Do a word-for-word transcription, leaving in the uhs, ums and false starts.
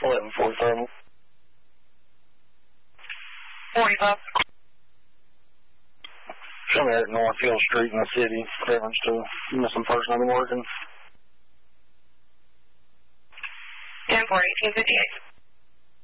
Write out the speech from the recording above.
eleven forty-seven. forty-five. Show me at Northfield Street in the city, reference to missing person I've been working. ten four, eighteen fifty-eight.